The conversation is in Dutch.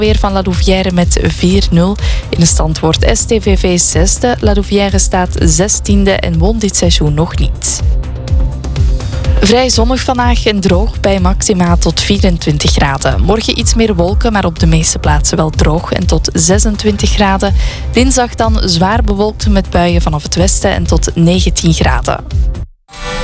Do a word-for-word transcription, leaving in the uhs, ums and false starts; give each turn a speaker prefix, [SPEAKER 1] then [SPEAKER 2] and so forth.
[SPEAKER 1] Weer van La Louvière met vier nul. In de stand wordt S T V V zesde, La Louvière staat zestiende en won dit seizoen nog niet. Vrij zonnig vandaag en droog bij maxima tot vierentwintig graden. Morgen iets meer wolken, maar op de meeste plaatsen wel droog en tot zesentwintig graden. Dinsdag dan zwaar bewolkt met buien vanaf het westen en tot negentien graden.